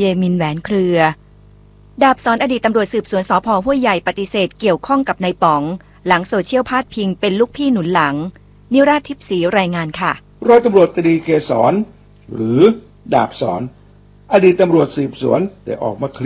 เยมินแหวนเครือดาบสอนอดีตตำรวจสืบสวนสภ.ห้วยใหญ่ปฏิเสธเกี่ยวข้องกับนายป๋องหลังโซเชียลพาดพิงเป็นลูกพี่หนุนหลังนิราศทิพย์ศรีรายงานค่ะร้อยตำรวจตรีเกษรหรือดาบสอนอดีตตำรวจสืบสวนได้ออกมา